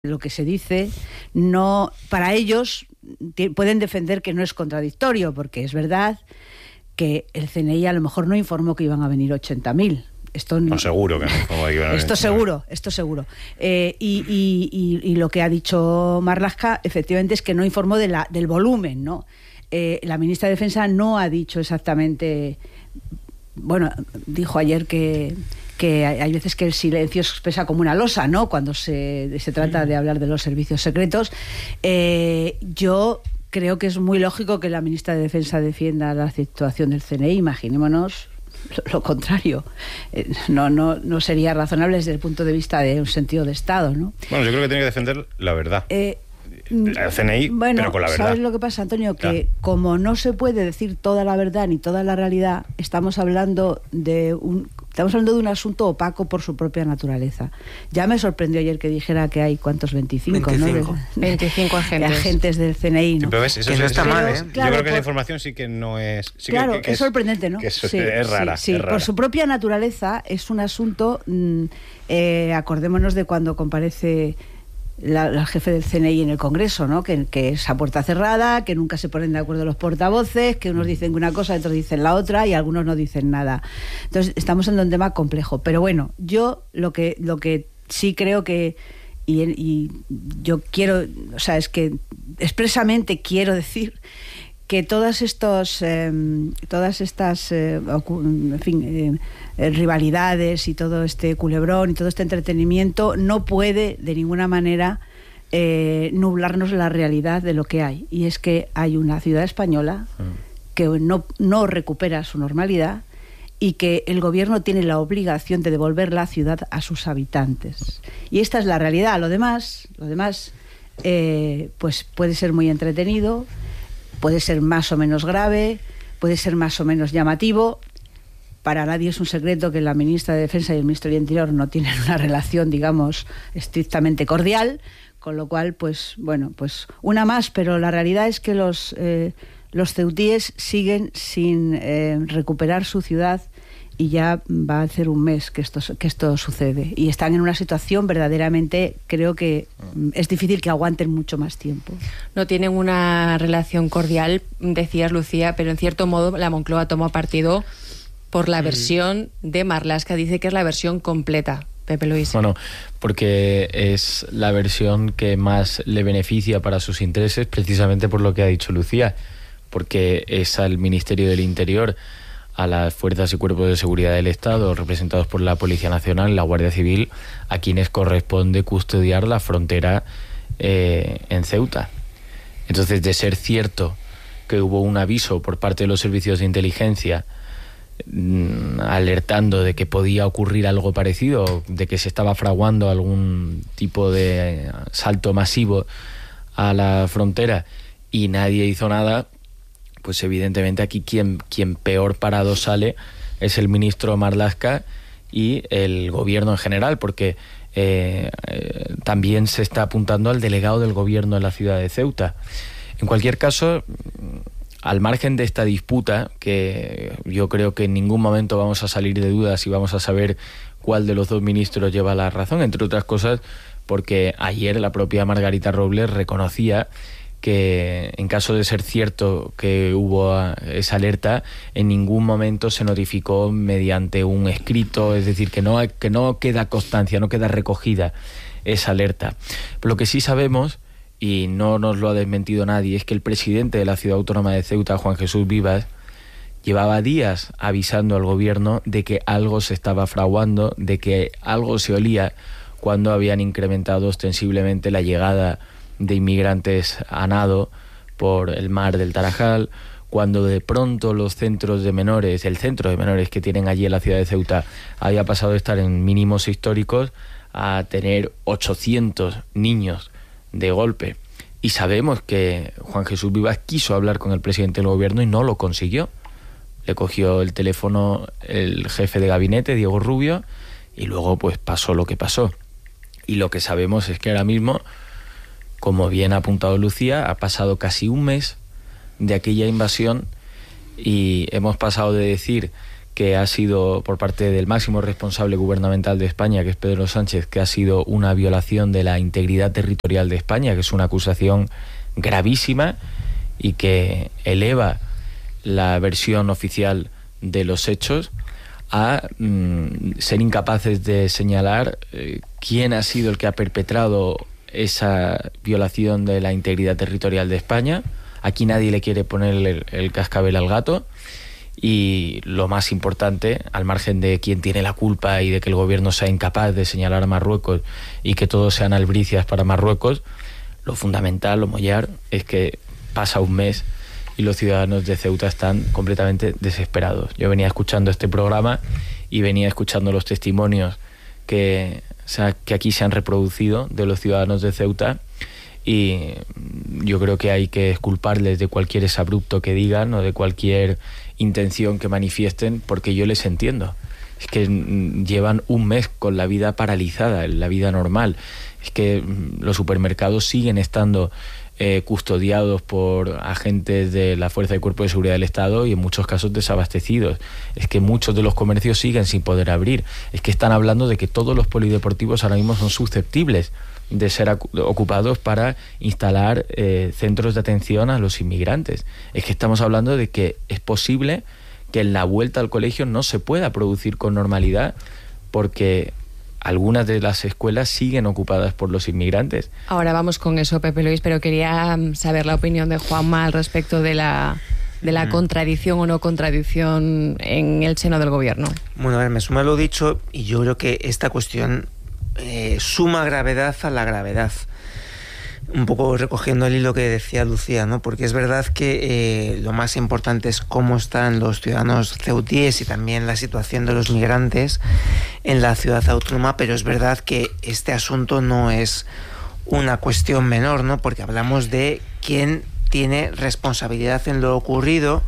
lo que se dice, no, para ellos pueden defender que no es contradictorio, porque es verdad que el CNI a lo mejor no informó que iban a venir 80.000. Esto no, seguro que no. Esto seguro. Y lo que ha dicho Marlaska, efectivamente, es que no informó del volumen, ¿no? La ministra de Defensa no ha dicho exactamente. Bueno, dijo ayer que hay veces que el silencio pesa como una losa, ¿no?, cuando se trata de hablar de los servicios secretos. Yo creo que es muy lógico que la ministra de Defensa defienda la situación del CNI. Imaginémonos lo contrario. No sería razonable desde el punto de vista de un sentido de Estado, ¿no? Bueno, yo creo que tiene que defender la verdad. El CNI, bueno, pero con la verdad. ¿Sabes lo que pasa, Antonio? Que como no se puede decir toda la verdad ni toda la realidad, estamos hablando de un asunto opaco por su propia naturaleza. Ya me sorprendió ayer que dijera que hay, ¿cuántos? 25, 25 agentes del CNI, ¿no? Pero ves, eso no está mal, ¿eh? Claro, yo creo que esa información sí que no es... Sí, claro, que es sorprendente, ¿no? Que es rara. Sí, es rara. Por su propia naturaleza es un asunto... acordémonos de cuando comparece el jefe del CNI en el Congreso, ¿no? Que es a puerta cerrada, que nunca se ponen de acuerdo los portavoces, que unos dicen una cosa, otros dicen la otra y algunos no dicen nada. Entonces estamos en un tema complejo. Pero bueno, yo lo que sí creo que y yo quiero, o sea, es que expresamente quiero decir que todas estas rivalidades y todo este culebrón y todo este entretenimiento no puede de ninguna manera nublarnos la realidad de lo que hay, y es que hay una ciudad española que no recupera su normalidad y que el gobierno tiene la obligación de devolver la ciudad a sus habitantes, y esta es la realidad. Lo demás pues puede ser muy entretenido, puede ser más o menos grave, puede ser más o menos llamativo. Para nadie es un secreto que la ministra de Defensa y el ministro del Interior no tienen una relación, digamos, estrictamente cordial, con lo cual, pues, bueno, pues una más, pero la realidad es que los ceutíes siguen sin recuperar su ciudad, y ya va a hacer un mes que esto sucede, y están en una situación verdaderamente, creo que es difícil que aguanten mucho más tiempo. No tienen una relación cordial, decías, Lucía, pero en cierto modo la Moncloa tomó partido por la versión de Marlaska. Dice que es la versión completa. Pepe Luis. Bueno, porque es la versión que más le beneficia para sus intereses, precisamente por lo que ha dicho Lucía, porque es al Ministerio del Interior, a las fuerzas y cuerpos de seguridad del Estado, representados por la Policía Nacional y la Guardia Civil, a quienes corresponde custodiar la frontera en Ceuta. Entonces, de ser cierto que hubo un aviso por parte de los servicios de inteligencia alertando de que podía ocurrir algo parecido, de que se estaba fraguando algún tipo de salto masivo a la frontera, y nadie hizo nada, pues evidentemente aquí quien peor parado sale es el ministro Marlaska y el gobierno en general, porque también se está apuntando al delegado del gobierno en la ciudad de Ceuta. En cualquier caso, al margen de esta disputa, que yo creo que en ningún momento vamos a salir de dudas y vamos a saber cuál de los dos ministros lleva la razón, entre otras cosas porque ayer la propia Margarita Robles reconocía que en caso de ser cierto que hubo esa alerta, en ningún momento se notificó mediante un escrito, es decir, que no queda constancia, no queda recogida esa alerta. Pero lo que sí sabemos, y no nos lo ha desmentido nadie, es que el presidente de la Ciudad Autónoma de Ceuta, Juan Jesús Vivas, llevaba días avisando al gobierno de que algo se estaba fraguando, de que algo se olía, cuando habían incrementado ostensiblemente la llegada de inmigrantes a nado por el mar del Tarajal, cuando de pronto los centros de menores, el centro de menores que tienen allí en la ciudad de Ceuta, había pasado de estar en mínimos históricos a tener 800 niños de golpe. Y sabemos que Juan Jesús Vivas quiso hablar con el presidente del gobierno y no lo consiguió. Le cogió el teléfono el jefe de gabinete, Diego Rubio, y luego pues pasó lo que pasó. Y lo que sabemos es que ahora mismo, como bien ha apuntado Lucía, ha pasado casi un mes de aquella invasión y hemos pasado de decir que que ha sido por parte del máximo responsable gubernamental de España, que es Pedro Sánchez, que ha sido una violación de la integridad territorial de España, que es una acusación gravísima y que eleva la versión oficial de los hechos a ser incapaces de señalar quién ha sido el que ha perpetrado esa violación de la integridad territorial de España. Aquí nadie le quiere poner el cascabel al gato. Y lo más importante, al margen de quién tiene la culpa y de que el gobierno sea incapaz de señalar a Marruecos y que todos sean albricias para Marruecos, lo fundamental, lo mollar, es que pasa un mes y los ciudadanos de Ceuta están completamente desesperados. Yo venía escuchando este programa y venía escuchando los testimonios que aquí se han reproducido de los ciudadanos de Ceuta, y yo creo que hay que exculparles de cualquier exabrupto que digan o de cualquier intención que manifiesten, porque yo les entiendo. Es que llevan un mes con la vida paralizada, la vida normal. Es que los supermercados siguen estando custodiados por agentes de la Fuerza y Cuerpo de Seguridad del Estado y en muchos casos desabastecidos. Es que muchos de los comercios siguen sin poder abrir. Es que están hablando de que todos los polideportivos ahora mismo son susceptibles de ser ocupados para instalar centros de atención a los inmigrantes. Es que estamos hablando de que es posible que en la vuelta al colegio no se pueda producir con normalidad porque algunas de las escuelas siguen ocupadas por los inmigrantes. Ahora vamos con eso, Pepe Luis, pero quería saber la opinión de Juanma al respecto de la contradicción o no contradicción en el seno del gobierno. Bueno, a ver, me suma lo dicho, y yo creo que esta cuestión suma gravedad a la gravedad. Un poco recogiendo el hilo que decía Lucía, ¿no? Porque es verdad que lo más importante es cómo están los ciudadanos ceutíes y también la situación de los migrantes en la ciudad autónoma, pero es verdad que este asunto no es una cuestión menor, ¿no? Porque hablamos de quién tiene responsabilidad en lo ocurrido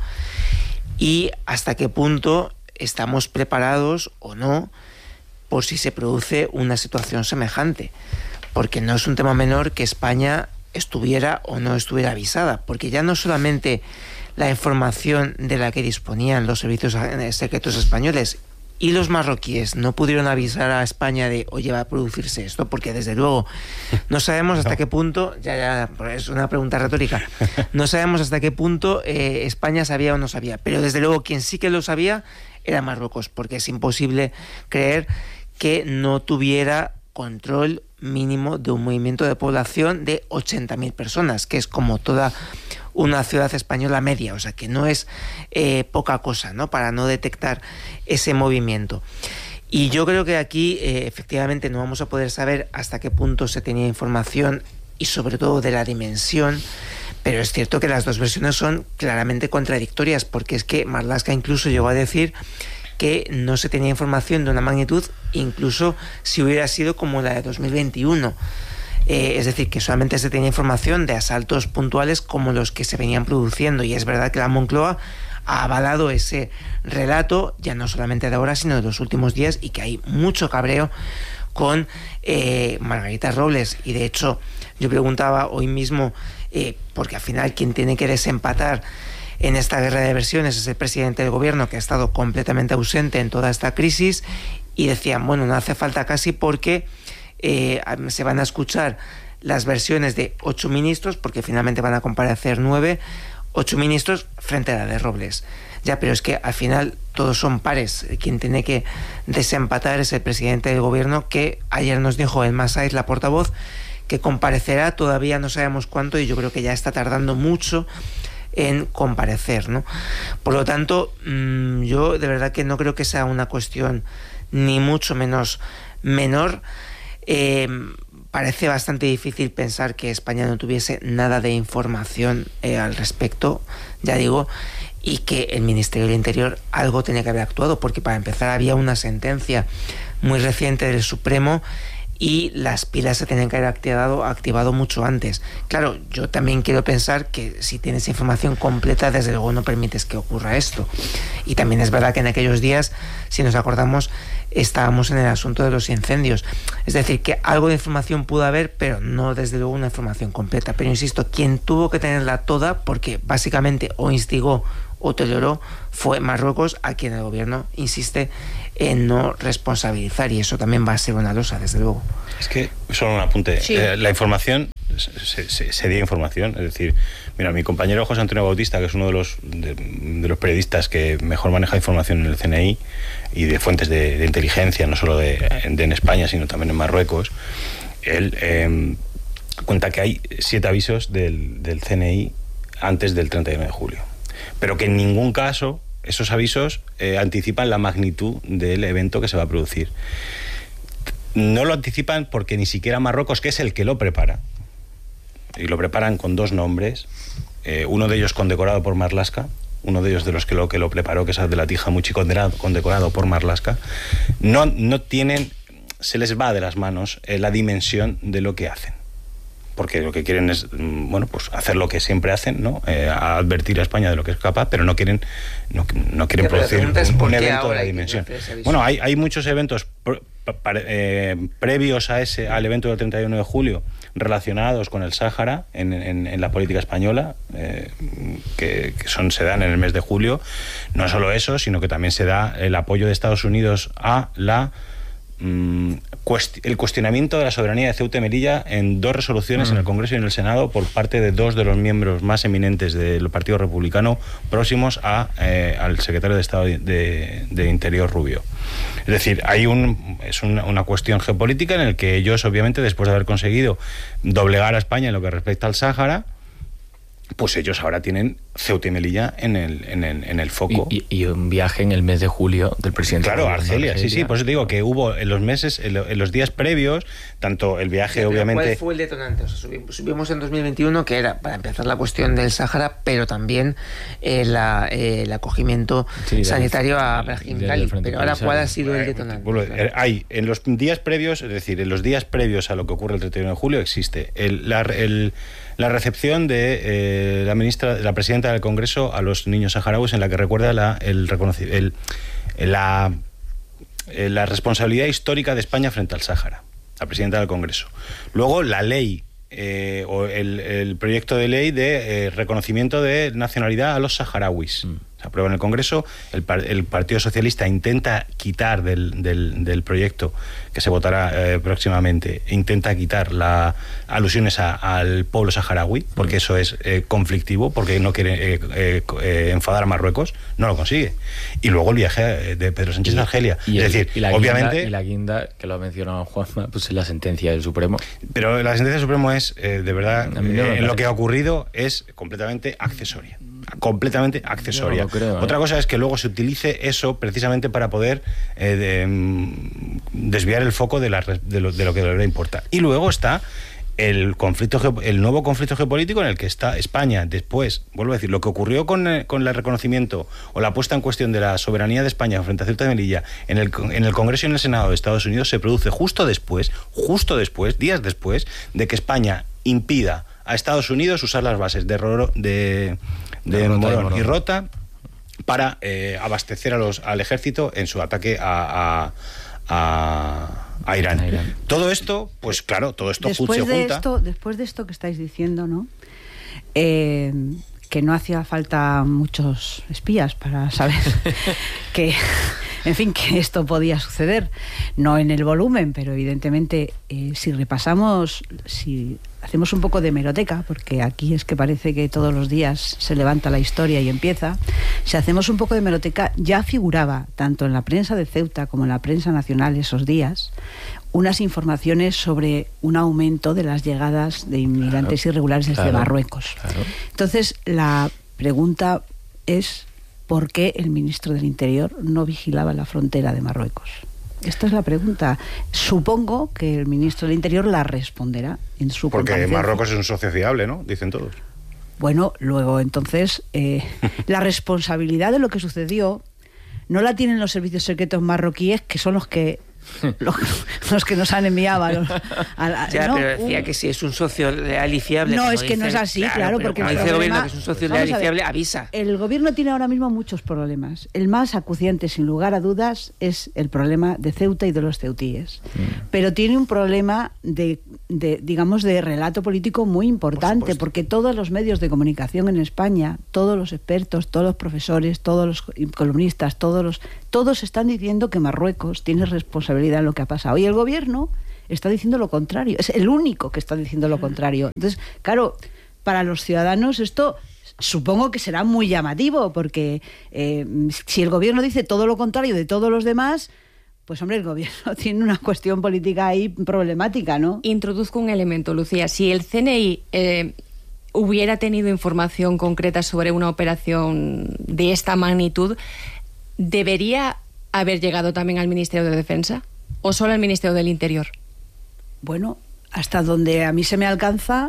y hasta qué punto estamos preparados o no por si se produce una situación semejante. Porque no es un tema menor que España estuviera o no estuviera avisada, porque ya no solamente la información de la que disponían los servicios secretos españoles y los marroquíes no pudieron avisar a España de, oye, va a producirse esto, porque desde luego no sabemos hasta qué punto, ya es una pregunta retórica, no sabemos hasta qué punto España sabía o no sabía, pero desde luego quien sí que lo sabía era Marruecos, porque es imposible creer que no tuviera control mínimo de un movimiento de población de 80.000 personas, que es como toda una ciudad española media, o sea que no es poca cosa, ¿no? Para no detectar ese movimiento. Y yo creo que aquí efectivamente no vamos a poder saber hasta qué punto se tenía información y sobre todo de la dimensión, pero es cierto que las dos versiones son claramente contradictorias, porque es que Marlaska incluso llegó a decir que no se tenía información de una magnitud, incluso si hubiera sido como la de 2021. Es decir, que solamente se tenía información de asaltos puntuales como los que se venían produciendo. Y es verdad que la Moncloa ha avalado ese relato, ya no solamente de ahora, sino de los últimos días, y que hay mucho cabreo con Margarita Robles. Y de hecho, yo preguntaba hoy mismo, porque al final quien tiene que desempatar en esta guerra de versiones es el presidente del gobierno, que ha estado completamente ausente en toda esta crisis, y decían, bueno, no hace falta casi porque se van a escuchar las versiones de 8 ministros, porque finalmente van a comparecer 9, 8 ministros frente a la de Robles. Ya, pero es que al final todos son pares. Quien tiene que desempatar es el presidente del gobierno, que ayer nos dijo Elma Sáez, la portavoz, que comparecerá, todavía no sabemos cuánto, y yo creo que ya está tardando mucho en comparecer, ¿no? Por lo tanto, yo de verdad que no creo que sea una cuestión ni mucho menos menor. Parece bastante difícil pensar que España no tuviese nada de información al respecto, ya digo, y que el Ministerio del Interior algo tenía que haber actuado, porque para empezar había una sentencia muy reciente del Supremo y las pilas se tenían que haber activado mucho antes. Claro, yo también quiero pensar que si tienes información completa, desde luego no permites que ocurra esto. Y también es verdad que en aquellos días, si nos acordamos, estábamos en el asunto de los incendios. Es decir, que algo de información pudo haber, pero no desde luego una información completa. Pero insisto, quien tuvo que tenerla toda, porque básicamente o instigó toleró fue Marruecos, a quien el gobierno insiste en no responsabilizar, y eso también va a ser una losa, desde luego. Es que, solo un apunte, sí. La información sería información, es decir, mira, mi compañero José Antonio Bautista, que es uno de los periodistas que mejor maneja información en el CNI y de fuentes de inteligencia, no solo en España, sino también en Marruecos, él cuenta que hay 7 avisos del CNI antes del 31 de julio, pero que en ningún caso esos avisos anticipan la magnitud del evento que se va a producir. No lo anticipan porque ni siquiera Marruecos, que es el que lo prepara, y lo preparan con 2 nombres, uno de ellos condecorado por Marlaska, uno de ellos de los que lo preparó, que es de la Tija Muchi, condecorado por Marlaska, no tienen, se les va de las manos la dimensión de lo que hacen. Porque lo que quieren es, bueno, pues hacer lo que siempre hacen, ¿no? A advertir a España de lo que es capaz, pero no quieren producir un evento de la dimensión. Bueno, hay muchos eventos previos al evento del 31 de julio relacionados con el Sáhara en la política española, que se dan en el mes de julio. No solo eso, sino que también se da el apoyo de Estados Unidos a el cuestionamiento de la soberanía de Ceuta y Melilla en 2 resoluciones en el Congreso y en el Senado por parte de 2 de los miembros más eminentes del Partido Republicano próximos al secretario de Estado de Interior, Rubio. Es decir, es una cuestión geopolítica en la que ellos, obviamente, después de haber conseguido doblegar a España en lo que respecta al Sáhara, pues ellos ahora tienen Ceuta y Melilla en el foco. Y un viaje en el mes de julio del presidente. Claro, Argelia, sí, por eso digo que hubo en los días previos, tanto el viaje, sí, obviamente... ¿Cuál fue el detonante? O sea, subimos en 2021, que era, para empezar, la cuestión del Sáhara, pero también el acogimiento sanitario a Brahim Ghali. Pero ahora, ¿cuál ha sido el detonante? Hay, en los días previos, es decir, en los días previos a lo que ocurre el 31 de julio, existe la recepción de la presidenta del Congreso a los niños saharauis, en la que recuerda la responsabilidad histórica de España frente al Sáhara, la presidenta del Congreso. Luego la ley o el proyecto de ley de reconocimiento de nacionalidad a los saharauis. Se aprueba en el Congreso, el Partido Socialista intenta quitar del proyecto que se votará próximamente, intenta quitar las alusiones al pueblo saharaui, porque eso es conflictivo, porque no quiere enfadar a Marruecos, no lo consigue. Y luego el viaje de Pedro Sánchez a Argelia. Obviamente... Y la guinda, que lo ha mencionado Juanma, pues es la sentencia del Supremo. Pero la sentencia del Supremo es, de verdad, lo que ha ocurrido es completamente accesoria. Completamente accesoria. Creo, Otra cosa es que luego se utilice eso precisamente para poder desviar el foco de lo que debería importar. Y luego está el nuevo conflicto geopolítico en el que está España. Después, vuelvo a decir, lo que ocurrió con el reconocimiento o la puesta en cuestión de la soberanía de España frente a Ceuta y Melilla en el Congreso y en el Senado de Estados Unidos se produce justo después, días después, de que España impida a Estados Unidos usar las bases de Morón y Rota para abastecer al ejército en su ataque a Irán. Todo esto, pues claro, todo esto después se junta. Después de esto que estáis diciendo, ¿no? Que no hacía falta muchos espías para saber que esto podía suceder, no en el volumen, pero evidentemente si hacemos un poco de hemeroteca, porque aquí es que parece que todos los días se levanta la historia y empieza, si hacemos un poco de hemeroteca, ya figuraba tanto en la prensa de Ceuta como en la prensa nacional esos días unas informaciones sobre un aumento de las llegadas de inmigrantes irregulares desde Marruecos. Claro. Entonces, la pregunta es: ¿por qué el ministro del Interior no vigilaba la frontera de Marruecos? Esta es la pregunta. Supongo que el ministro del Interior la responderá en su comparecencia. Porque Marruecos es un socio fiable, ¿no? Dicen todos. Bueno, luego entonces la responsabilidad de lo que sucedió no la tienen los servicios secretos marroquíes, que son los que nos han enviado ¿no? Pero decía que si es un socio leal y fiable. No, es que no es así, claro, porque como dice el gobierno que es un socio leal y fiable, avisa. El gobierno tiene ahora mismo muchos problemas. El más acuciante, sin lugar a dudas, es el problema de Ceuta y de los ceutíes. Pero tiene un problema de digamos, de relato político muy importante, porque todos los medios de comunicación en España, todos los expertos, todos los profesores, todos los columnistas, todos están diciendo que Marruecos tiene responsabilidad en lo que ha pasado. Y el gobierno está diciendo lo contrario. Es el único que está diciendo lo contrario. Entonces, claro, para los ciudadanos esto supongo que será muy llamativo, porque si el gobierno dice todo lo contrario de todos los demás, pues hombre, el gobierno tiene una cuestión política ahí problemática, ¿no? Introduzco un elemento, Lucía. Si el CNI hubiera tenido información concreta sobre una operación de esta magnitud, ¿debería haber llegado también al Ministerio de Defensa o solo al Ministerio del Interior? Bueno, hasta donde a mí se me alcanza,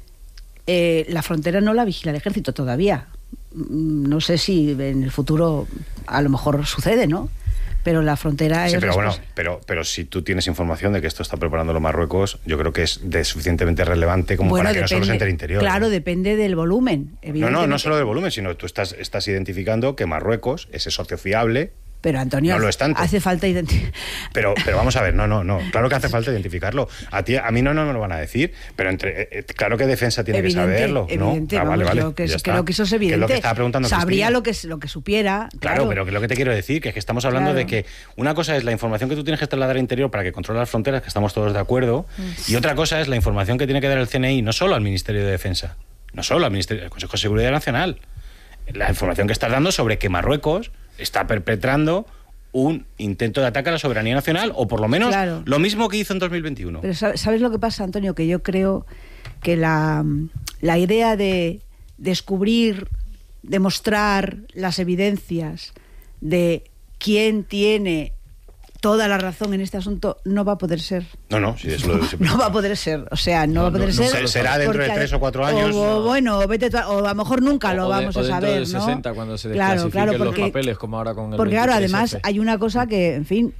la frontera no la vigila el ejército todavía. No sé si en el futuro a lo mejor sucede, ¿no? Pero la frontera es... Sí, pero bueno, pero si tú tienes información de que esto está preparándolo Marruecos, yo creo que es suficientemente relevante como para que no solo se entre el Interior. Claro, ¿no? Depende del volumen, evidentemente. No solo del volumen, sino tú estás identificando que Marruecos, ese socio fiable... Pero Antonio, no lo es tanto. Hace falta identificar. Pero vamos a ver, no, claro que hace falta identificarlo. A mí no me lo van a decir, pero claro que Defensa tiene que saberlo, ¿no? Vale, yo creo que eso es evidente. Que es lo que estaba preguntando Sabría lo que supiera. Claro, pero que lo que te quiero decir, que es que estamos hablando de que una cosa es la información que tú tienes que trasladar al Interior para que controle las fronteras, que estamos todos de acuerdo, y otra cosa es la información que tiene que dar el CNI, no solo al Ministerio de Defensa, no solo al Consejo de Seguridad Nacional. La información que estás dando sobre que Marruecos está perpetrando un intento de ataque a la soberanía nacional, o por lo menos lo mismo que hizo en 2021. Pero ¿sabes lo que pasa, Antonio? Que yo creo que la idea de descubrir, demostrar las evidencias de quién tiene toda la razón en este asunto no va a poder ser. Sí, eso no va a poder ser. O sea, no va a poder ser. Será dentro de 3 o 4 años. Bueno, o a lo mejor nunca lo vamos a saber, de ¿no? 60, cuando se desclasifiquen los papeles, como ahora con el porque claro, 23F. además hay una cosa que, en fin,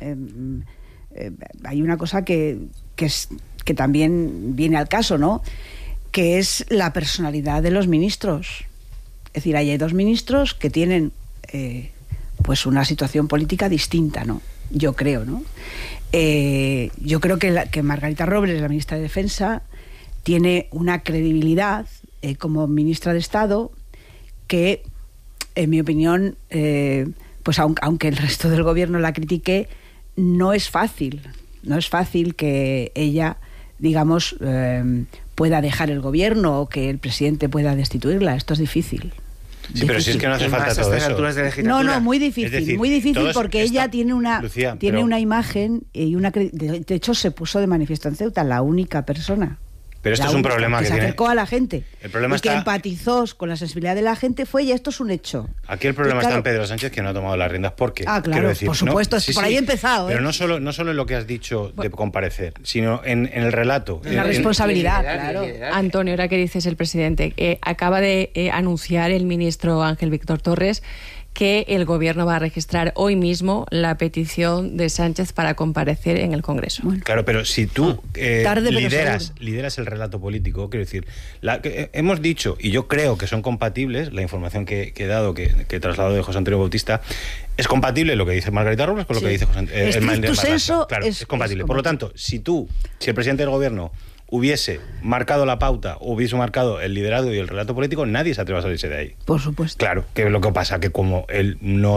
hay una cosa que también viene al caso, ¿no? Que es la personalidad de los ministros. Es decir, hay 2 ministros que tienen pues una situación política distinta, ¿no? Yo creo, ¿no? Yo creo que Margarita Robles, la ministra de Defensa, tiene una credibilidad como ministra de Estado que, en mi opinión, pues aunque el resto del gobierno la critique, no es fácil que ella, digamos, pueda dejar el gobierno o que el presidente pueda destituirla. Esto es difícil. Sí, pero si es que no hace falta todo eso. No, muy difícil, es decir, muy difícil, porque ella tiene una imagen y de hecho se puso de manifiesto en Ceuta, la única persona. Pero esto es un problema que se acercó a la gente. El problema y que empatizó con la sensibilidad de la gente fue, y esto es un hecho. Aquí el problema está en Pedro Sánchez, que no ha tomado las riendas. ¿Por qué? Claro, por supuesto, por ahí he empezado. Pero no solo en lo que has dicho de comparecer, sino en el relato. En la responsabilidad, claro. Antonio, ahora que dices el presidente, acaba de anunciar el ministro Ángel Víctor Torres que el gobierno va a registrar hoy mismo la petición de Sánchez para comparecer en el Congreso. Bueno. Claro, pero si tú lideras el relato político, quiero decir, hemos dicho, y yo creo que son compatibles, la información que he dado, que he trasladado de José Antonio Bautista, es compatible lo que dice Margarita Robles con lo que dice José Antonio Bautista. Claro, es compatible. Por lo tanto, si el presidente del gobierno hubiese marcado la pauta, hubiese marcado el liderazgo y el relato político, nadie se atreve a salirse de ahí. Por supuesto. Claro, que lo que pasa que como él no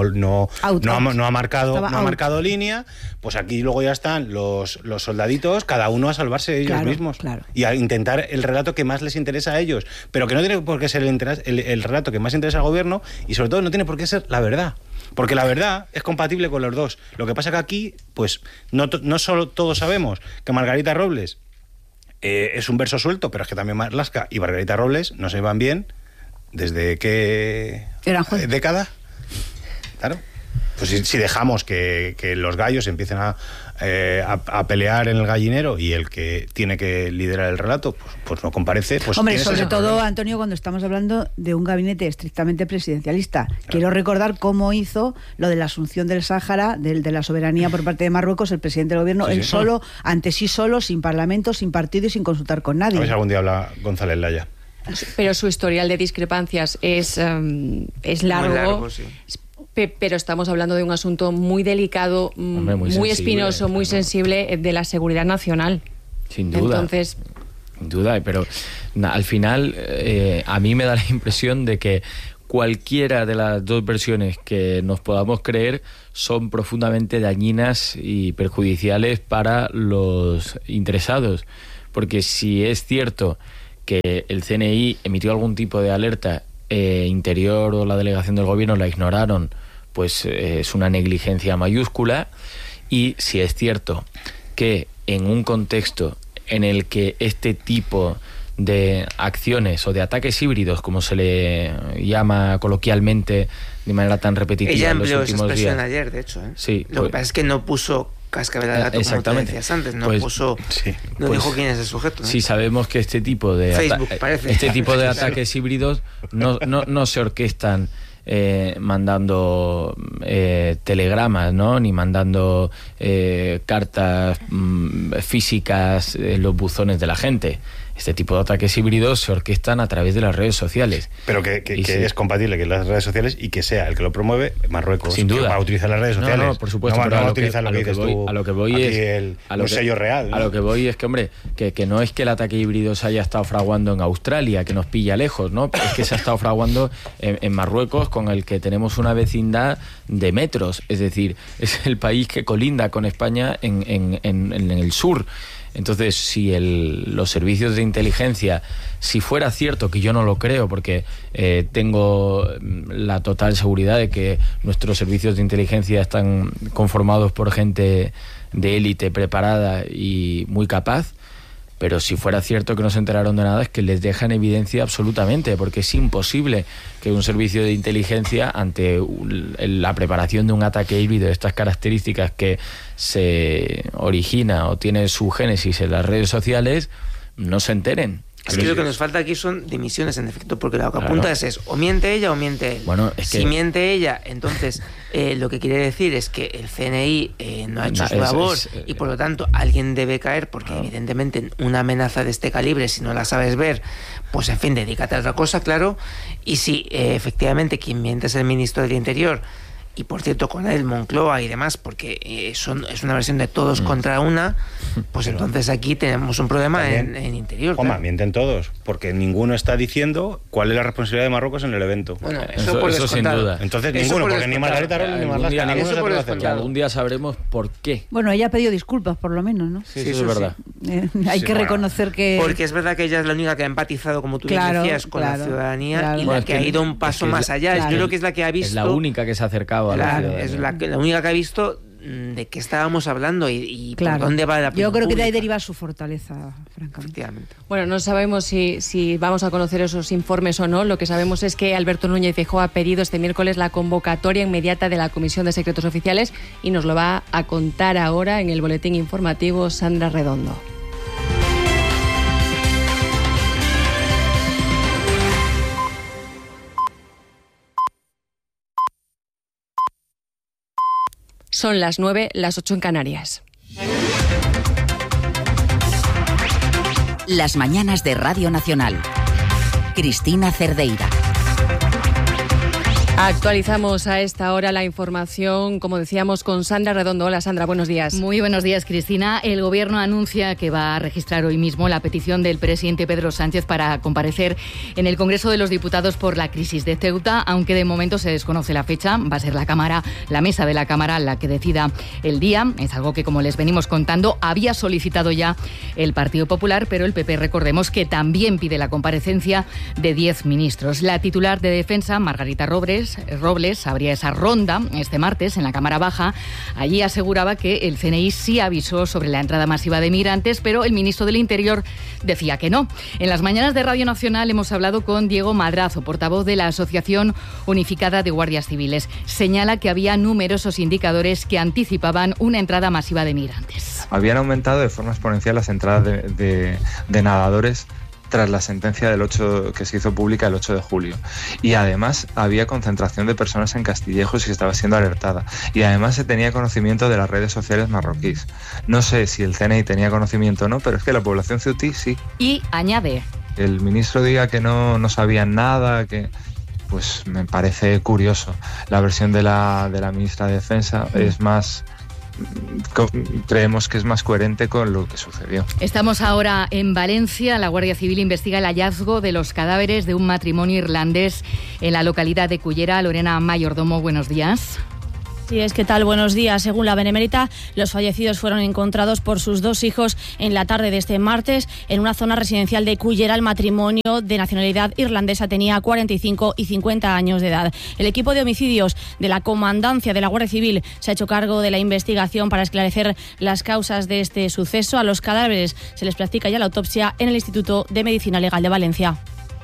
ha marcado línea, pues aquí luego ya están los soldaditos, cada uno a salvarse ellos mismos. Claro. Y a intentar el relato que más les interesa a ellos. Pero que no tiene por qué ser el relato que más interesa al gobierno, y sobre todo no tiene por qué ser la verdad. Porque la verdad es compatible con los dos. Lo que pasa que aquí, pues, no solo todos sabemos que Margarita Robles es un verso suelto, pero es que también Marlaska y Margarita Robles no se van bien desde qué década. Claro. Pues si dejamos que los gallos empiecen a pelear en el gallinero y el que tiene que liderar el relato pues no comparece, pues hombre, sobre todo, Antonio, cuando estamos hablando de un gabinete estrictamente presidencialista. Claro. Quiero recordar cómo hizo lo de la asunción del Sáhara, de la soberanía por parte de Marruecos, el presidente del gobierno, él solo, ante sí solo, sin parlamento, sin partido y sin consultar con nadie. A ver si algún día habla González Laya. Pero su historial de discrepancias es largo. Muy largo, sí. Pero estamos hablando de un asunto muy delicado, muy espinoso, muy sensible de la seguridad nacional. Sin duda. Entonces... Sin duda, pero al final a mí me da la impresión de que cualquiera de las dos versiones que nos podamos creer son profundamente dañinas y perjudiciales para los interesados. Porque si es cierto que el CNI emitió algún tipo de alerta, Interior o la delegación del gobierno la ignoraron, pues es una negligencia mayúscula. Y si es cierto que en un contexto en el que este tipo de acciones o de ataques híbridos, como se le llama coloquialmente de manera tan repetitiva, ella en los empleó esa últimos expresión días. Ayer, de hecho. Sí, Lo que pasa es que no puso cascabel al gato, como tú decías antes, no puso, no dijo quién es el sujeto, ¿no? Sí, sabemos que este tipo de ataques híbridos no se orquestan mandando telegramas, ¿no? Ni mandando cartas físicas en los buzones de la gente. Este tipo de ataques híbridos se orquestan a través de las redes sociales. Pero que es compatible que las redes sociales y que sea el que lo promueve Marruecos. Sin duda. Va a utilizar las redes sociales. No, por supuesto. No va a utilizar lo que dices tú. A lo que voy es un sello real, ¿no? A lo que voy es que, hombre, que no es que el ataque híbrido se haya estado fraguando en Australia, que nos pilla lejos, ¿no? Es que se ha estado fraguando en Marruecos, con el que tenemos una vecindad de metros. Es decir, es el país que colinda con España en el sur. Entonces, si los servicios de inteligencia, si fuera cierto, que yo no lo creo, porque tengo la total seguridad de que nuestros servicios de inteligencia están conformados por gente de élite preparada y muy capaz, pero si fuera cierto que no se enteraron de nada, es que les deja en evidencia absolutamente, porque es imposible que un servicio de inteligencia, ante la preparación de un ataque híbrido de estas características que se origina o tiene su génesis en las redes sociales, no se enteren. Es que lo que nos falta aquí son dimisiones, en efecto, porque lo que apunta es o miente ella o miente él. Bueno, si miente ella, entonces lo que quiere decir es que el CNI no ha hecho su labor y por lo tanto alguien debe caer, porque evidentemente una amenaza de este calibre, si no la sabes ver, pues en fin, dedícate a otra cosa, claro. Y si efectivamente quien miente es el ministro del Interior, y por cierto con él Moncloa y demás, porque es una versión de todos contra una, pues entonces aquí tenemos un problema en Interior. Claro. Mienten todos, porque ninguno está diciendo cuál es la responsabilidad de Marruecos en el evento. Bueno, eso sin duda. Entonces ninguno, porque ni Margarita Robles ni Marlaska, ninguno se puede hacer. Algún día sabremos por qué. Bueno, ella ha pedido disculpas, por lo menos, ¿no? Sí, eso es verdad. Hay que reconocer que... Porque es verdad que ella es la única que ha empatizado, como tú decías, con la ciudadanía y la que ha ido un paso más allá. Yo creo que es la que ha visto... Es la única que se ha acercado a la ciudadanía. Es la única que ha visto de qué estábamos hablando y por dónde va la opinión Yo creo que de ahí pública. deriva su fortaleza, francamente. Efectivamente. Bueno, no sabemos si vamos a conocer esos informes o no. Lo que sabemos es que Alberto Núñez Feijóo ha pedido este miércoles la convocatoria inmediata de la Comisión de Secretos Oficiales y nos lo va a contar ahora en el boletín informativo Sandra Redondo. Son las 9, las 8 en Canarias. Las mañanas de Radio Nacional. Cristina Cerdeira. Actualizamos a esta hora la información, como decíamos, con Sandra Redondo. Hola Sandra, buenos días. Muy buenos días, Cristina. El Gobierno anuncia que va a registrar hoy mismo la petición del presidente Pedro Sánchez para comparecer en el Congreso de los Diputados por la crisis de Ceuta, aunque de momento se desconoce la fecha. Va a ser la mesa de la Cámara la que decida el día. Es algo que, como les venimos contando, había solicitado ya el Partido Popular, pero el PP, recordemos que también pide la comparecencia de 10 ministros. La titular de Defensa, Margarita Robles, abría esa ronda este martes en la Cámara Baja. Allí aseguraba que el CNI sí avisó sobre la entrada masiva de migrantes, pero el ministro del Interior decía que no. En las mañanas de Radio Nacional hemos hablado con Diego Madrazo, portavoz de la Asociación Unificada de Guardias Civiles. Señala que había numerosos indicadores que anticipaban una entrada masiva de migrantes. Habían aumentado de forma exponencial las entradas de nadadores tras la sentencia que se hizo pública el 8 de julio. Y además había concentración de personas en Castillejos y estaba siendo alertada. Y además se tenía conocimiento de las redes sociales marroquíes. No sé si el CNI tenía conocimiento o no, pero es que la población ceutí sí. Y añade: el ministro diga que no sabían nada, pues me parece curioso. La versión de la ministra de Defensa es más creemos que es más coherente con lo que sucedió. Estamos ahora en Valencia. La Guardia Civil investiga el hallazgo de los cadáveres de un matrimonio irlandés en la localidad de Cullera. Lorena Mayordomo, buenos días. Sí, ¿qué tal? Buenos días. Según la Benemérita, los fallecidos fueron encontrados por sus 2 hijos en la tarde de este martes en una zona residencial de Cullera. El matrimonio de nacionalidad irlandesa tenía 45 y 50 años de edad. El equipo de homicidios de la Comandancia de la Guardia Civil se ha hecho cargo de la investigación para esclarecer las causas de este suceso. A los cadáveres se les practica ya la autopsia en el Instituto de Medicina Legal de Valencia.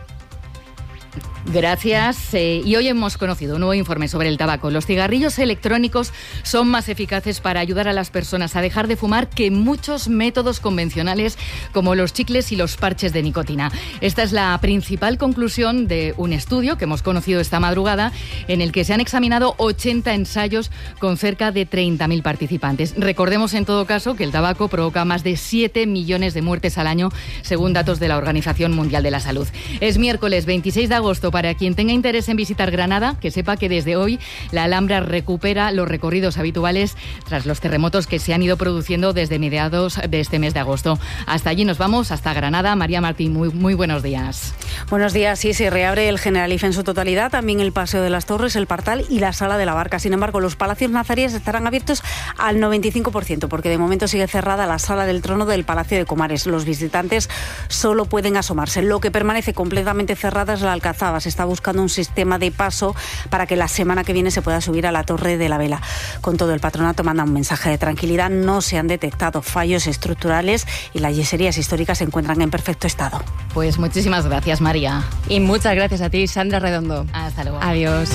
Gracias. Y hoy hemos conocido un nuevo informe sobre el tabaco. Los cigarrillos electrónicos son más eficaces para ayudar a las personas a dejar de fumar que muchos métodos convencionales como los chicles y los parches de nicotina. Esta es la principal conclusión de un estudio que hemos conocido esta madrugada, en el que se han examinado 80 ensayos con cerca de 30.000 participantes. Recordemos en todo caso que el tabaco provoca más de 7 millones de muertes al año, según datos de la Organización Mundial de la Salud. Es miércoles 26 de agosto. Para quien tenga interés en visitar Granada, que sepa que desde hoy la Alhambra recupera los recorridos habituales tras los terremotos que se han ido produciendo desde mediados de este mes de agosto. Hasta allí nos vamos, hasta Granada. María Martín, muy buenos días. Buenos días. Sí, se reabre el Generalife en su totalidad, también el Paseo de las Torres, el Partal y la Sala de la Barca. Sin embargo, los palacios nazaríes estarán abiertos al 95%, porque de momento sigue cerrada la Sala del Trono del Palacio de Comares. Los visitantes solo pueden asomarse. Lo que permanece completamente cerrada es la Alcazaba. Se está buscando un sistema de paso para que la semana que viene se pueda subir a la Torre de la Vela. Con todo, el patronato manda un mensaje de tranquilidad. No se han detectado fallos estructurales y las yeserías históricas se encuentran en perfecto estado. Pues muchísimas gracias, María. Y muchas gracias a ti, Sandra Redondo. Hasta luego. Adiós.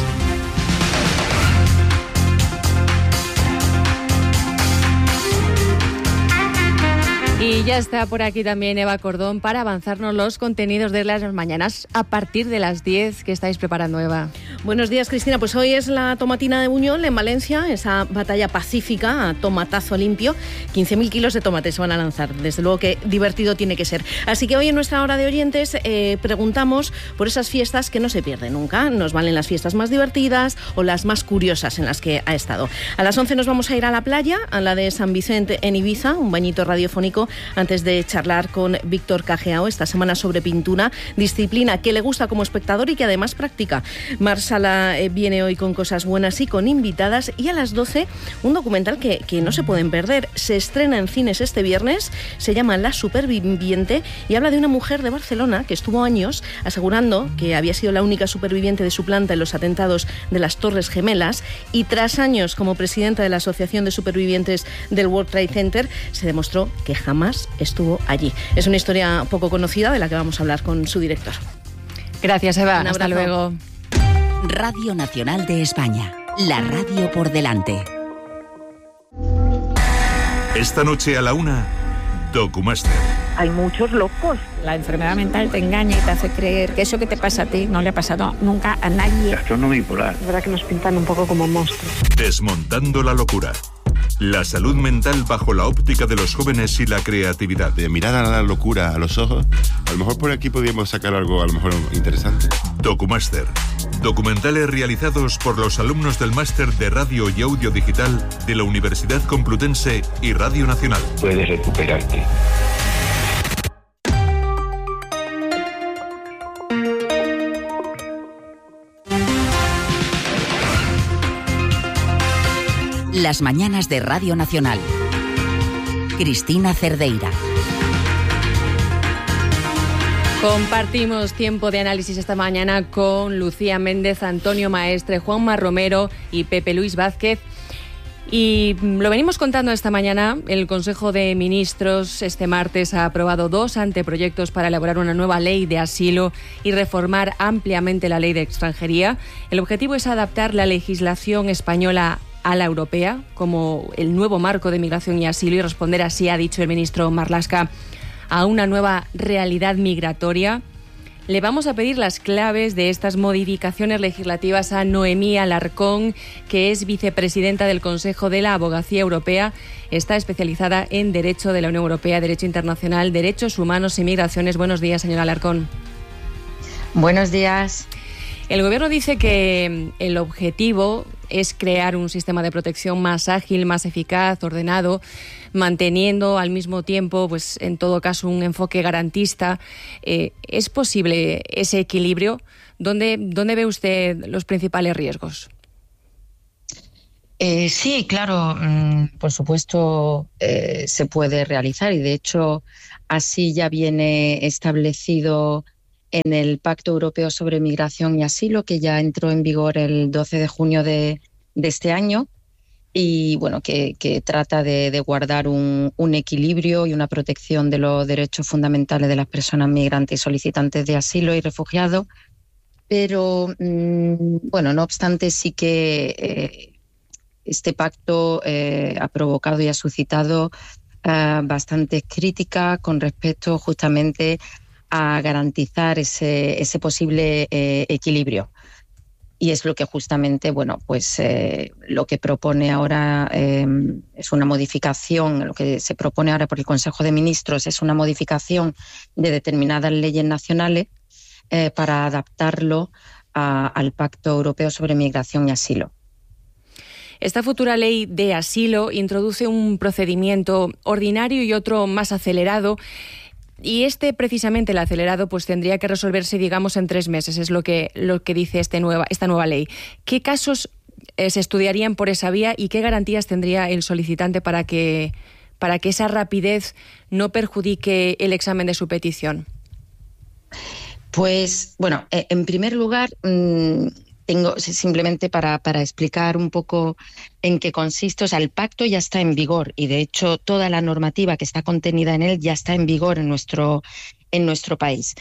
Y ya está por aquí también Eva Cordón para avanzarnos los contenidos de las mañanas a partir de las 10 que estáis preparando, Eva. Buenos días, Cristina. Pues hoy es la tomatina de Buñol en Valencia, esa batalla pacífica a tomatazo limpio. 15.000 kilos de tomate se van a lanzar. Desde luego que divertido tiene que ser. Así que hoy en nuestra hora de oyentes preguntamos por esas fiestas que no se pierden nunca. Nos valen las fiestas más divertidas o las más curiosas en las que ha estado. A las 11 nos vamos a ir a la playa, a la de San Vicente en Ibiza, un bañito radiofónico antes de charlar con Víctor Cajeao esta semana sobre pintura, disciplina que le gusta como espectador y que además practica. Mar Sala viene hoy con cosas buenas y con invitadas, y a las 12 un documental que no se pueden perder. Se estrena en cines este viernes, se llama La Superviviente y habla de una mujer de Barcelona que estuvo años asegurando que había sido la única superviviente de su planta en los atentados de las Torres Gemelas, y tras años como presidenta de la Asociación de Supervivientes del World Trade Center se demostró que jamás estuvo allí. Es una historia poco conocida de la que vamos a hablar con su director. Gracias, Eva. Hasta luego. Radio Nacional de España. La radio por delante. Esta noche a la 1, Documaster. Hay muchos locos. La enfermedad mental te engaña y te hace creer que eso que te pasa a ti no le ha pasado nunca a nadie. Trastorno bipolar. Es verdad que nos pintan un poco como monstruos. Desmontando la locura. La salud mental bajo la óptica de los jóvenes y la creatividad. De mirar a la locura a los ojos, a lo mejor por aquí podríamos sacar algo a lo mejor interesante. Documaster. Documentales realizados por los alumnos del Máster de Radio y Audio Digital de la Universidad Complutense y Radio Nacional. Puedes recuperarte. Las mañanas de Radio Nacional. Cristina Cerdeira. Compartimos tiempo de análisis esta mañana con Lucía Méndez, Antonio Maestre, Juanma Romero y Pepe Luis Vázquez. Y lo venimos contando esta mañana. El Consejo de Ministros este martes ha aprobado 2 anteproyectos para elaborar una nueva ley de asilo y reformar ampliamente la ley de extranjería. El objetivo es adaptar la legislación española a la europea como el nuevo marco de migración y asilo y responder, así ha dicho el ministro Marlaska, a una nueva realidad migratoria. Le vamos a pedir las claves de estas modificaciones legislativas a Noemí Alarcón, que es vicepresidenta del Consejo de la Abogacía Europea. Está especializada en Derecho de la Unión Europea, Derecho Internacional, Derechos Humanos y Migraciones. Buenos días, señora Alarcón. Buenos días. El Gobierno dice que el objetivo es crear un sistema de protección más ágil, más eficaz, ordenado, manteniendo al mismo tiempo, pues en todo caso, un enfoque garantista. ¿Es posible ese equilibrio? ¿Dónde ve usted los principales riesgos? Sí, claro, por supuesto se puede realizar y de hecho así ya viene establecido en el Pacto Europeo sobre Migración y Asilo, que ya entró en vigor el 12 de junio de este año y bueno, que trata de guardar un equilibrio y una protección de los derechos fundamentales de las personas migrantes y solicitantes de asilo y refugiados. Pero bueno, no obstante, sí que este pacto ha provocado y ha suscitado bastantes críticas con respecto justamente a garantizar ese posible equilibrio. Y es lo que justamente, bueno, pues lo que propone ahora es una modificación, lo que se propone ahora por el Consejo de Ministros es una modificación de determinadas leyes nacionales para adaptarlo al Pacto Europeo sobre Migración y Asilo. Esta futura ley de asilo introduce un procedimiento ordinario y otro más acelerado. Y precisamente el acelerado, pues tendría que resolverse, digamos, en 3 meses, es lo que dice esta nueva ley. ¿Qué casos se estudiarían por esa vía y qué garantías tendría el solicitante para que esa rapidez no perjudique el examen de su petición? Pues, bueno, en primer lugar, tengo simplemente para explicar un poco en qué consiste. O sea, el pacto ya está en vigor y de hecho toda la normativa que está contenida en él ya está en vigor en nuestro país.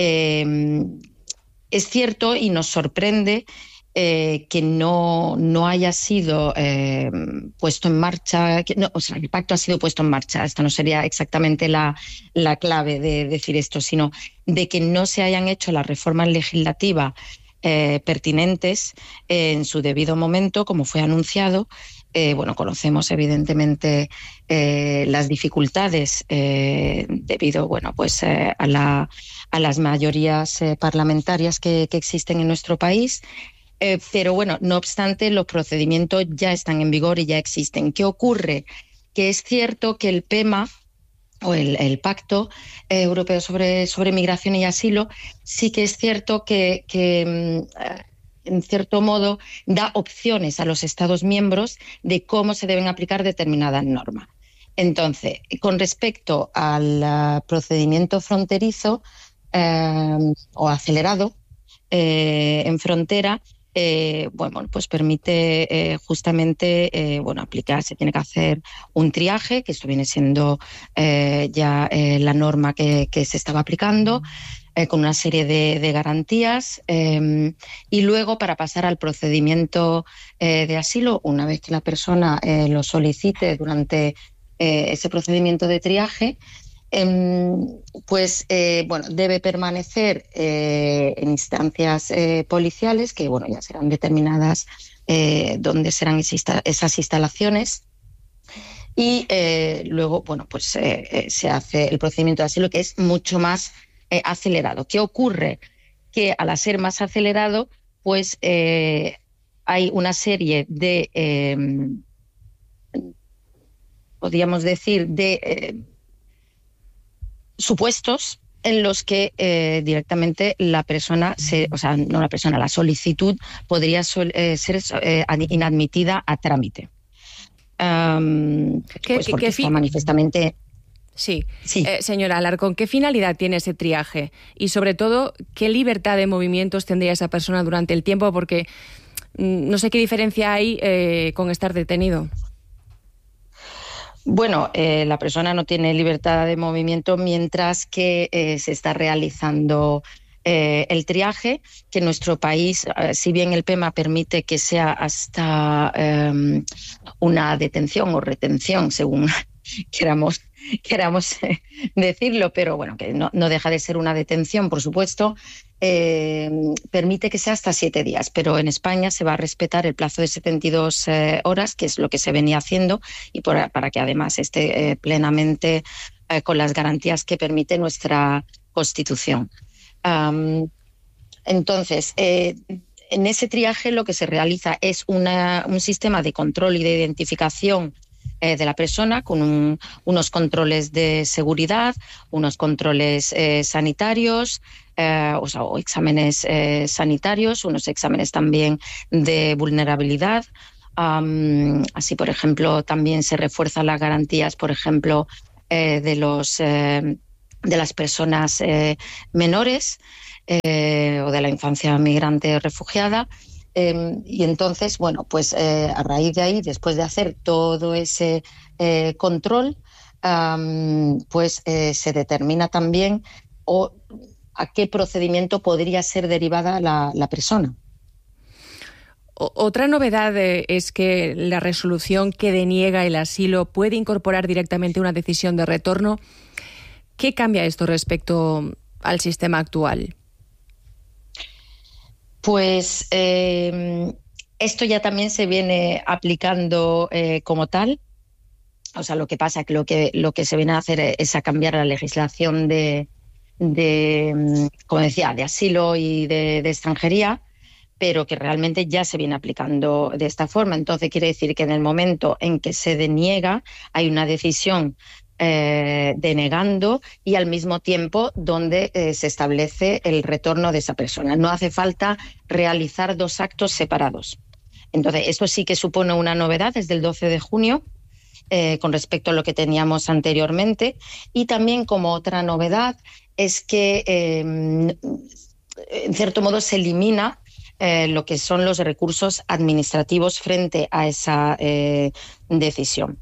Es cierto y nos sorprende que no haya sido puesto en marcha, el pacto ha sido puesto en marcha. Esta no sería exactamente la clave de decir esto, sino de que no se hayan hecho las reformas legislativas pertinentes en su debido momento, como fue anunciado. Bueno, conocemos evidentemente las dificultades debido, bueno, pues a las mayorías parlamentarias que existen en nuestro país. Pero bueno, no obstante, los procedimientos ya están en vigor y ya existen. ¿Qué ocurre? Que es cierto que el PEMA o el Pacto Europeo sobre Migración y Asilo, sí que es cierto que en cierto modo da opciones a los Estados miembros de cómo se deben aplicar determinadas normas. Entonces, con respecto al procedimiento fronterizo o acelerado en frontera, bueno, pues permite justamente aplicar, se tiene que hacer un triaje, que esto viene siendo ya la norma que se estaba aplicando, con una serie de garantías, y luego para pasar al procedimiento de asilo, una vez que la persona lo solicite durante ese procedimiento de triaje, pues debe permanecer en instancias policiales que ya serán determinadas dónde serán esas instalaciones y luego se hace el procedimiento de asilo, que es mucho más acelerado. ¿Qué ocurre? Que al ser más acelerado pues hay una serie de podríamos decir de supuestos en los que directamente la persona, la solicitud podría ser inadmitida a trámite. Porque está manifestamente... Sí. Señora Alarcón, ¿qué finalidad tiene ese triaje? Y sobre todo, ¿qué libertad de movimientos tendría esa persona durante el tiempo? Porque no sé qué diferencia hay con estar detenido. Bueno, la persona no tiene libertad de movimiento mientras que se está realizando el triaje, que en nuestro país, si bien el PEMA permite que sea hasta una detención o retención, según queramos decirlo, pero bueno, que no deja de ser una detención, por supuesto, permite que sea hasta 7 días, pero en España se va a respetar el plazo de 72 horas, que es lo que se venía haciendo, y para que además esté plenamente con las garantías que permite nuestra Constitución. Entonces, en ese triaje lo que se realiza es un sistema de control y de identificación de la persona con unos controles de seguridad, unos controles sanitarios, o exámenes sanitarios, unos exámenes también de vulnerabilidad. Así, por ejemplo, también se refuerzan las garantías, por ejemplo, de las personas menores o de la infancia migrante refugiada. Y entonces, bueno, pues a raíz de ahí, después de hacer todo ese control, pues se determina también a qué procedimiento podría ser derivada la persona. Otra novedad es que la resolución que deniega el asilo puede incorporar directamente una decisión de retorno. ¿Qué cambia esto respecto al sistema actual? Pues esto ya también se viene aplicando como tal. O sea, lo que pasa que lo que se viene a hacer es a cambiar la legislación de como decía, de asilo y de extranjería, pero que realmente ya se viene aplicando de esta forma. Entonces quiere decir que en el momento en que se deniega hay una decisión denegando y al mismo tiempo donde se establece el retorno de esa persona. No hace falta realizar dos actos separados. Entonces esto sí que supone una novedad desde el 12 de junio con respecto a lo que teníamos anteriormente, y también como otra novedad es que en cierto modo se elimina lo que son los recursos administrativos frente a esa decisión.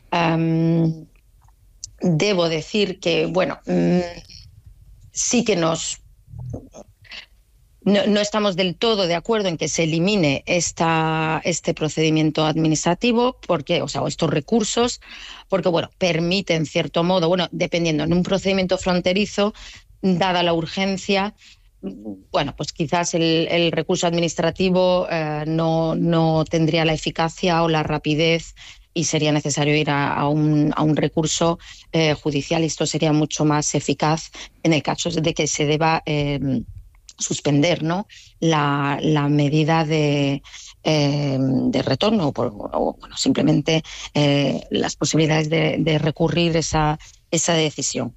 Debo decir que, bueno, sí que no estamos del todo de acuerdo en que se elimine este procedimiento administrativo, porque, o estos recursos, porque, bueno, permite en cierto modo, bueno, dependiendo, en un procedimiento fronterizo, dada la urgencia, bueno, pues quizás el recurso administrativo no tendría la eficacia o la rapidez y sería necesario ir a un recurso judicial, y esto sería mucho más eficaz en el caso de que se deba suspender, ¿no?, la medida de retorno o bueno, simplemente las posibilidades de recurrir esa decisión.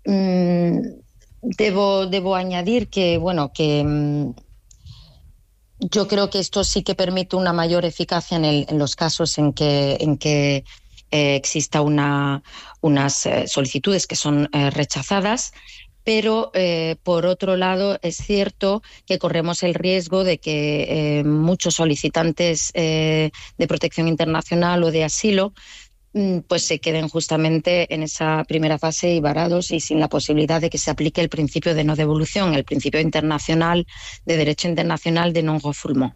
Debo añadir que, bueno, que yo creo que esto sí que permite una mayor eficacia en los casos en que exista unas solicitudes que son rechazadas. Pero, por otro lado, es cierto que corremos el riesgo de que muchos solicitantes de protección internacional o de asilo pues se queden justamente en esa primera fase y varados y sin la posibilidad de que se aplique el principio de no devolución, el principio internacional de derecho internacional de non-refoulement.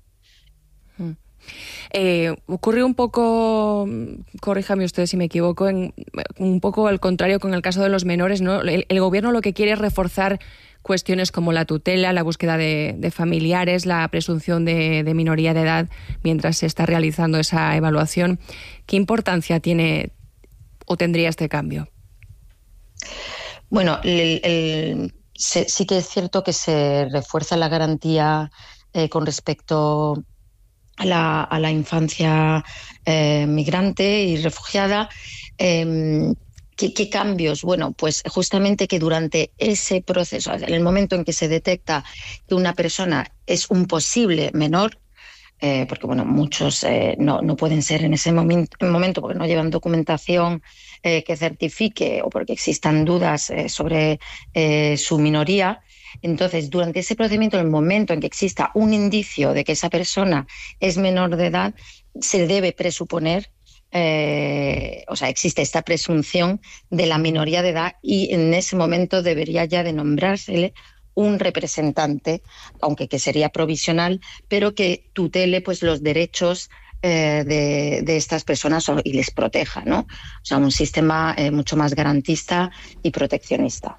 Ocurre un poco, corríjame usted si me equivoco, un poco al contrario con el caso de los menores, ¿no? El gobierno lo que quiere es reforzar cuestiones como la tutela, la búsqueda de familiares, la presunción de minoría de edad mientras se está realizando esa evaluación. ¿Qué importancia tiene o tendría este cambio? Bueno, sí que es cierto que se refuerza la garantía con respecto a la infancia migrante y refugiada. ¿Qué cambios? Bueno, pues justamente que durante ese proceso, en el momento en que se detecta que una persona es un posible menor, porque bueno, muchos no pueden ser en ese momento porque no llevan documentación que certifique o porque existan dudas sobre su minoría. Entonces, durante ese procedimiento, en el momento en que exista un indicio de que esa persona es menor de edad, se debe presuponer, existe esta presunción de la minoría de edad, y en ese momento debería ya de nombrársele un representante, aunque que sería provisional, pero que tutele pues los derechos de estas personas y les proteja, ¿no? O sea, un sistema mucho más garantista y proteccionista.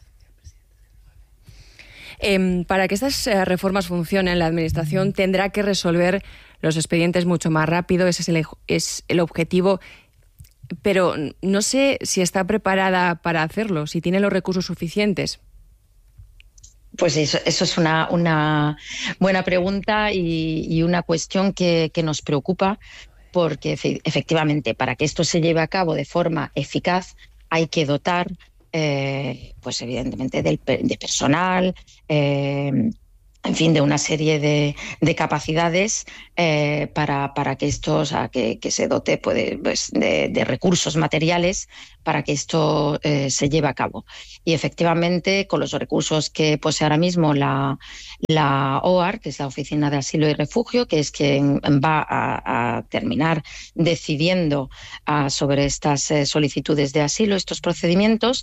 Para que estas reformas funcionen, la Administración tendrá que resolver los expedientes mucho más rápido, ese es el objetivo, pero no sé si está preparada para hacerlo, si tiene los recursos suficientes. Pues eso es una buena pregunta y una cuestión que nos preocupa, porque efectivamente para que esto se lleve a cabo de forma eficaz hay que dotar, pues evidentemente de personal, en fin, de una serie de capacidades para que esto, o sea, que se dote pues, de recursos materiales para que esto se lleve a cabo. Y efectivamente, con los recursos que posee ahora mismo la OAR, que es la Oficina de Asilo y Refugio, que es quien va a terminar decidiendo sobre estas solicitudes de asilo, estos procedimientos,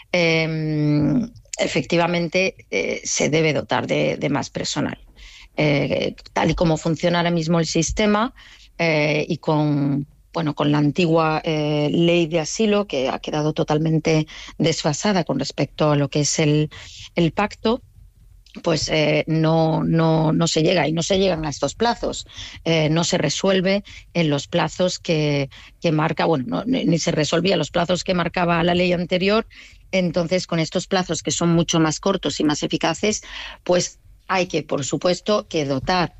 efectivamente se debe dotar de más personal. Tal y como funciona ahora mismo el sistema y con la antigua ley de asilo, que ha quedado totalmente desfasada con respecto a lo que es el pacto, pues no se llega, y no se llegan a estos plazos, no se resuelve en los plazos que marca, ni se resolvía los plazos que marcaba la ley anterior. Entonces, con estos plazos que son mucho más cortos y más eficaces, pues hay que, por supuesto, que dotar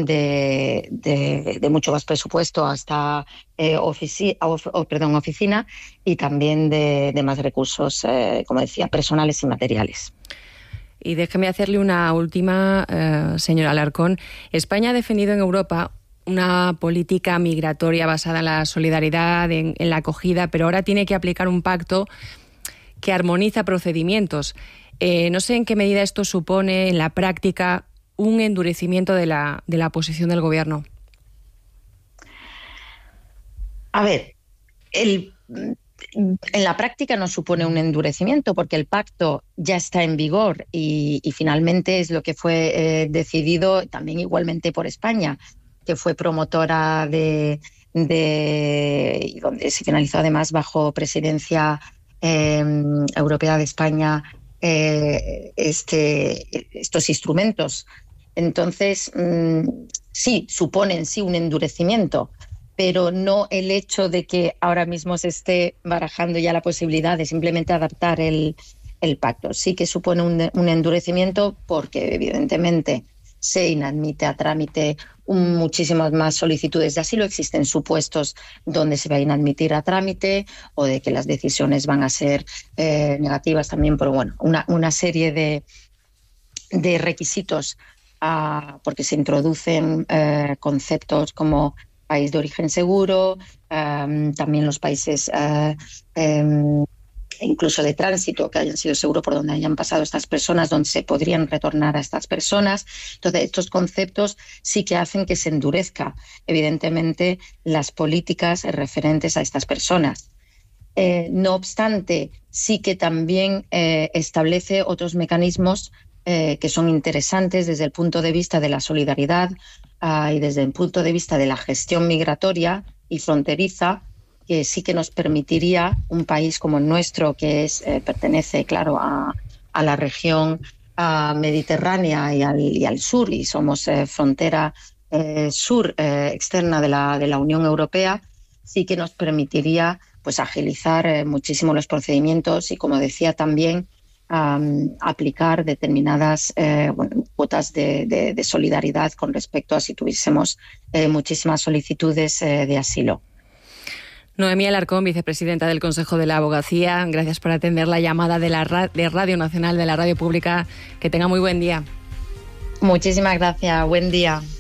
de mucho más presupuesto a esta oficina, y también de más recursos, como decía, personales y materiales. Y déjeme hacerle una última, señora Alarcón. España ha defendido en Europa una política migratoria basada en la solidaridad, en la acogida, pero ahora tiene que aplicar un pacto que armoniza procedimientos. No sé en qué medida esto supone en la práctica un endurecimiento de la posición del Gobierno. A ver, en la práctica no supone un endurecimiento, porque el pacto ya está en vigor y finalmente es lo que fue decidido también igualmente por España, que fue promotora y donde se finalizó además bajo presidencia europea de España estos instrumentos. Entonces, sí, suponen un endurecimiento, pero no el hecho de que ahora mismo se esté barajando ya la posibilidad de simplemente adaptar el pacto. Sí que supone un endurecimiento, porque evidentemente se inadmite a trámite muchísimas más solicitudes de asilo. Existen supuestos donde se va a inadmitir a trámite, o de que las decisiones van a ser negativas también, pero una serie de requisitos, porque se introducen conceptos como país de origen seguro, también los países incluso de tránsito, que hayan sido seguros por donde hayan pasado estas personas, donde se podrían retornar a estas personas. Entonces, estos conceptos sí que hacen que se endurezca, evidentemente, las políticas referentes a estas personas. No obstante, sí que también establece otros mecanismos que son interesantes desde el punto de vista de la solidaridad y desde el punto de vista de la gestión migratoria y fronteriza, que sí que nos permitiría un país como el nuestro, que pertenece, claro, a la región mediterránea y al sur, y somos frontera sur externa de la Unión Europea, sí que nos permitiría pues agilizar muchísimo los procedimientos y, como decía, también aplicar determinadas cuotas de solidaridad con respecto a si tuviésemos muchísimas solicitudes de asilo. Noemí Alarcón, vicepresidenta del Consejo de la Abogacía, gracias por atender la llamada de Radio Nacional, de la Radio Pública. Que tenga muy buen día. Muchísimas gracias. Buen día.